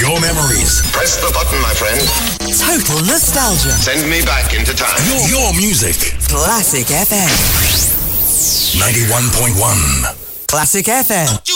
your memories. Press the button, my friend. Total nostalgia. Send me back into time. Your music. Classic FM. 91.1. Classic FM.